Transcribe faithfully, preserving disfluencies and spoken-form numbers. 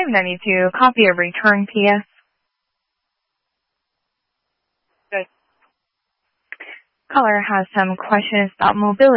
five ninety-two, copy of return P S. Good. Caller has some questions about mobility.